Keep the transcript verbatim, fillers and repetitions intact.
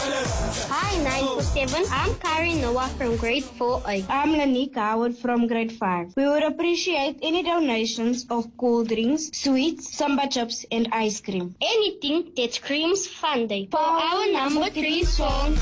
Hi, nine four seven. I'm Kari Noah from grade four A. I'm Lanika Howard from grade five. We would appreciate any donations of cool drinks, sweets, samba chips, and ice cream. Anything that screams fun day. For our number three song.